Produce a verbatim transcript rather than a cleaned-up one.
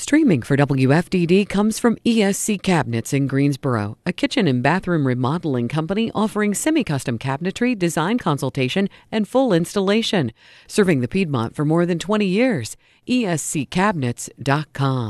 Streaming for W F D D comes from E S C Cabinets in Greensboro, a kitchen and bathroom remodeling company offering semi-custom cabinetry, design consultation, and full installation. Serving the Piedmont for more than twenty years. E S C cabinets dot com.